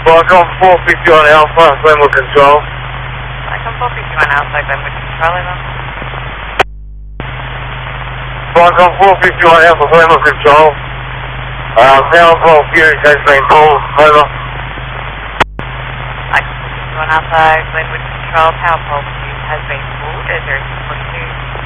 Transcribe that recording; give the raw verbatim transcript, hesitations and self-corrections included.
Welcome four fifty-one Alpha, Glenwood Control. Welcome four fifty-one Alpha, Glenwood Control, over. Welcome four fifty-one Alpha, Glenwood Control. Uh, power pole fuse has been pulled, over. Welcome four fifty-one Alpha, Glenwood Control, power pole fuse has been pulled. Is there a